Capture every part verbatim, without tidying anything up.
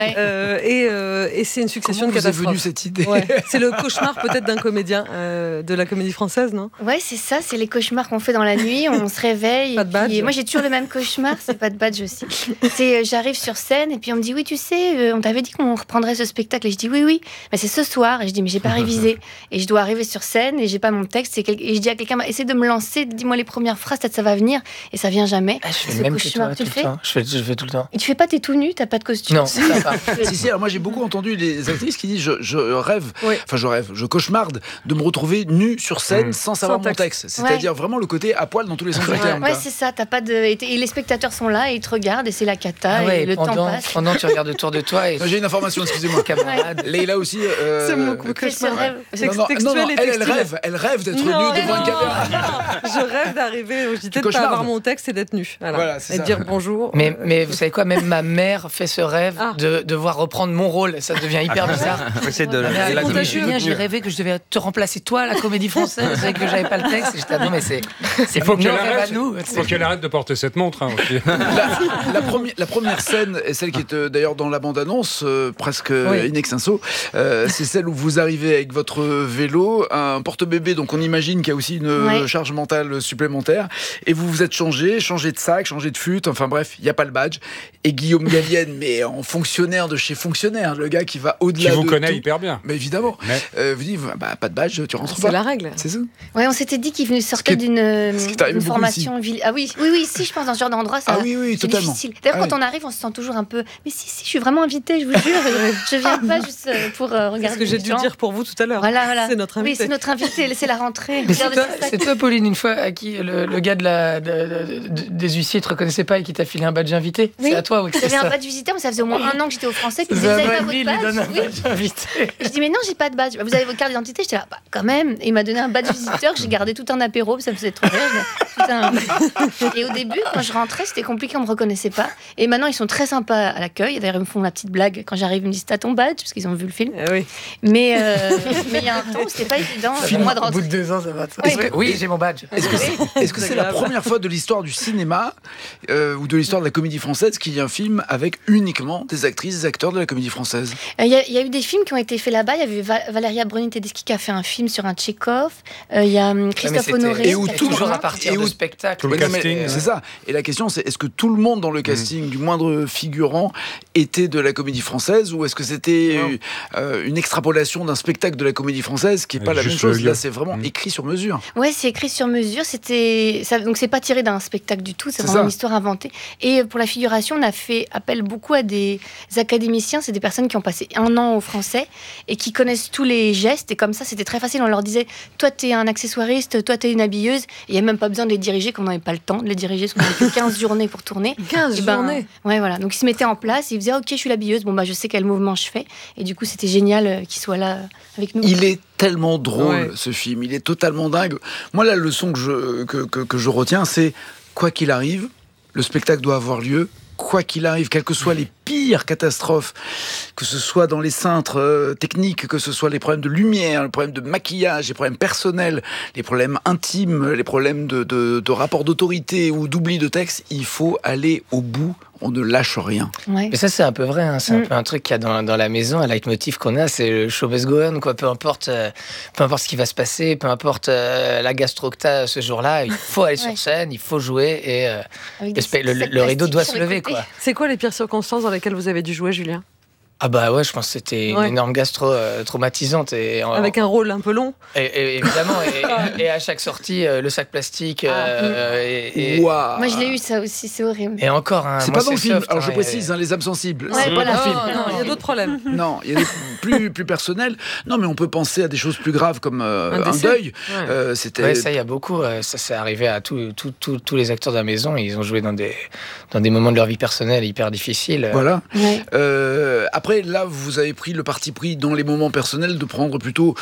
Ouais. Euh, et, euh, et c'est une succession Comment de catastrophes. Vous est venue cette idée? Ouais. C'est le cauchemar peut-être d'un comédien euh, de la comédie française, non? Ouais, c'est ça, c'est les cauchemars qu'on fait dans la nuit. On se réveille. Pas de badge. Puis, moi, j'ai toujours le même cauchemar. C'est pas de badge aussi. C'est euh, j'arrive sur scène et puis on me dit oui, tu sais, euh, on t'avait dit qu'on reprendrait ce spectacle. Et je dis oui, oui, mais c'est ce soir. Et je dis mais j'ai pas révisé. Et je dois arriver sur scène et j'ai pas mon texte. Et, quel... et je dis à quelqu'un, essaie de me lancer, dis-moi les premières phrases, peut-être ça va venir. Et ça vient jamais. Ah, je fais Ce le même cauchemar, que toi, tu tout le fais le temps. Je fais, je fais tout le temps. Et tu fais pas, t'es tout nu, t'as pas de costume. Non, ça va. Si, si, alors moi j'ai beaucoup entendu les actrices qui disent je, je rêve, Oui. enfin je rêve, je cauchemarde de me retrouver nu sur scène Mmh. sans savoir Sans mon texte. texte. C'est-à-dire vraiment le côté à poil dans tous les sens du terme. Ouais, quoi. c'est ça, t'as pas de. Et les spectateurs sont là et ils te regardent et c'est la cata Ah ouais, et le pendant, temps passe. pendant tu regardes autour de toi et Non, j'ai une information, excusez-moi. camarade. Leïla aussi. euh, C'est mon Fais ce cauchemar. rêve. C'est Non, non, textuel non, non, et elle, elle textuel. rêve, elle rêve d'être Non, nue devant non, une caméra. non. Je rêve d'arriver au J T, de pas cauchemardes. avoir mon texte et d'être nu. Voilà. Voilà, c'est et de ça. dire bonjour. Mais, mais vous savez quoi, même ma mère fait ce rêve Ah. de devoir reprendre mon rôle. Ça devient hyper bizarre. C'est de Ma mère, la elle dit, comédie. Julien, j'ai rêvé que je devais te remplacer toi à la comédie française et que j'avais pas le texte. Et j'étais, ah non, mais c'est, c'est Il faut nos qu'elle rêves à arrête, nous. faut qu'elle arrête de porter cette montre. Hein, aussi. La, la, première, la première scène, et celle qui est euh, d'ailleurs dans la bande-annonce, euh, presque Oui. in extenso, euh, c'est celle où vous arrivez avec votre vélo, un porte-bébé, donc on imagine qu'il y a aussi une euh, Ouais. charge mentale supplémentaire, et vous vous êtes changé, changé de sac, changé de fut, enfin bref, il n'y a pas le badge. Et Guillaume Gallienne, mais en fonctionnaire de chez fonctionnaire, le gars qui va Qui au-delà vous de connaît tout. hyper bien. Mais évidemment, Mais- euh, vous dites, bah, pas de badge, tu rentres C'est pas. la règle. C'est ça. Ouais, on s'était dit qu'il venait sortir qui est- d'une ce qui est arrivé d'une beaucoup formation ville. Ah oui, oui, oui, si, je pense dans ce genre d'endroit, ça. Ah oui, oui, c'est totalement. difficile. D'ailleurs, Ah quand oui. on arrive, on se sent toujours un peu. Mais si, si, je suis vraiment invitée, je vous jure. Je viens pas juste euh, pour euh, regarder. C'est ce que j'ai les dû gens. dire pour vous tout à l'heure. Voilà, voilà. C'est notre Oui, invité. c'est notre invité, c'est la rentrée. Mais c'est Regardez toi, ce sac. c'est toi, Pauline, une fois à qui le, le gars de la, de- de- de- des huissiers te reconnaissait pas et qui t'a filé un badge invité. Oui. C'est à toi, oui. J'avais c'est un ça. badge visiteur, mais ça faisait au moins un an que j'étais au français. Puis Ça ils disaient, fait vous un avez an pas et demi, votre il lui donne un badge. Oui. badge invité. Je dis, mais non, j'ai pas de badge. Vous avez votre carte d'identité? J'étais là, bah, quand même. Et il m'a donné un badge visiteur que j'ai gardé tout un apéro, ça me faisait trop rire. Je dis, putain. Et au début, quand je rentrais, c'était compliqué, on me reconnaissait pas. Et maintenant, ils sont très sympas à l'accueil. D'ailleurs, ils me font la petite blague. Quand j'arrive, ils me disent, t'as ton badge? Parce qu'ils ont vu le film. Eh oui. Mais euh, mais il y a un temps où c'était pas évident pour moi de Au bout rentrer. de deux ans, ça va. Oui. Est-ce que- Oui, j'ai mon badge. Est-ce que c'est, est-ce que c'est la première fois de l'histoire du cinéma euh, ou de l'histoire de la comédie française qu'il y a un film avec uniquement des actrices, des acteurs de la comédie française? Euh, Il y, a- il y a eu des films qui ont été faits là-bas. Il y avait Va- Valéria Bruni-Tedeschi qui a fait un film sur un Tchekhov. Euh, Il y a hum, Christophe Ouais, mais c'était- Honoré. Et où c'était tout- toujours à partir et où- de spectacle. Tout le Mais non, mais, casting, euh, ouais. c'est ça. Et la question, c'est est-ce que tout le monde dans le casting, du moindre figurant, était de la comédie française ou est-ce que c'était euh, une extrapolation d'un spectacle de la comédie française qui n'est pas Avec la même juste le chose? lieu. Là, c'est vraiment Mmh. écrit sur mesure. Ouais, c'est écrit sur mesure. C'était ça, donc c'est pas tiré d'un spectacle du tout. C'est C'est vraiment ça. une histoire inventée. Et pour la figuration, on a fait appel beaucoup à des académiciens. C'est des personnes qui ont passé un an au français et qui connaissent tous les gestes. Et comme ça, c'était très facile. On leur disait, toi, t'es un accessoiriste, toi, t'es une habilleuse. Il y a même pas besoin de les diriger, qu'on n'avait pas le temps de les diriger, parce qu'on avait que quinze journées pour tourner. quinze Et ben, journées. Ouais, voilà. Donc ils se mettaient en place. Ils faisaient, ok, je suis l'habilleuse. Bon bah, je sais quel mouvement je fais. Et du coup, c'était génial euh, qu'ils soient là euh, avec nous. Il est tellement drôle, Ouais. ce film. Il est totalement dingue. Moi, la leçon que je, que, que, que je retiens, c'est quoi qu'il arrive, le spectacle doit avoir lieu. Quoi qu'il arrive, quelles que soient les pires catastrophes, que ce soit dans les cintres euh, techniques, que ce soit les problèmes de lumière, les problèmes de maquillage, les problèmes personnels, les problèmes intimes, les problèmes de, de, de rapport d'autorité ou d'oubli de texte, il faut aller au bout. On ne lâche rien. Ouais. Mais ça, c'est un peu vrai. Hein. C'est un Mm. peu un truc qu'il y a dans, dans la maison, un leitmotiv qu'on a, c'est le show must go on, quoi. Peu importe, euh, peu importe ce qui va se passer, peu importe euh, la gastrocta ce jour-là, il faut aller Ouais. sur scène, il faut jouer et euh, Avec le, des spe- le- sacs le rideau plastiques doit sur se les lever, côtés. quoi. C'est quoi les pires circonstances dans lesquelles vous avez dû jouer, Julien? Ah bah ouais, je pense que c'était Ouais. une énorme gastro euh, traumatisante. Et, en- Avec un rôle un peu long. et- et évidemment, et, et à chaque sortie, euh, le sac plastique. euh, et, et- Waouh. Moi, je l'ai eu ça aussi. C'est horrible. et encore, hein, C'est moi, pas dans le film. soft, Alors hein, je et- précise, hein, les âmes sensibles. Ouais, c'est voilà. pas dans le Non, film. non, il y a d'autres problèmes. Non, il y a des plus, plus personnels. Non, mais on peut penser à des choses plus graves comme euh, Un un, décès. deuil. Ouais. Euh, c'était Ouais, ça, il y a beaucoup. euh, ça, c'est arrivé à tous tous- tous- tous les acteurs de la maison. Ils ont joué dans des, dans des moments de leur vie personnelle hyper difficiles. Voilà. Ouais. Euh, après, là, vous avez pris le parti pris dans les moments personnels de prendre plutôt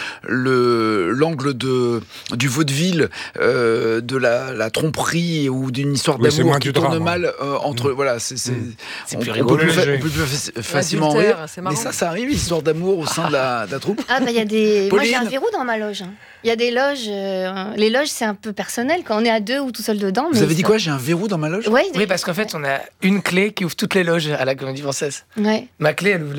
le l'angle de du vaudeville, euh, de la, la tromperie ou d'une histoire Oui, c'est d'amour moins qui du tourne drame, mal euh, entre. Voilà, c'est c'est Mm. C'est on, plus on rigolo. peut plus, fa- léger. on peut plus fa- facilement L'adultère, rire. c'est marrant. Mais ça, ça arrive, histoire d'amour au sein de la, de la troupe. Ah bah il y a des. Moi j'ai un Pauline. verrou dans ma loge. hein. Il y a des loges. euh, les loges, c'est un peu personnel quand on est à deux ou tout seul dedans. Vous mais avez dit ça- quoi? J'ai un verrou dans ma loge? Ouais, Oui, parce qu'en fait, on a une clé qui ouvre toutes les loges à la Comédie Française. ouais. Ma clé, elle ouvre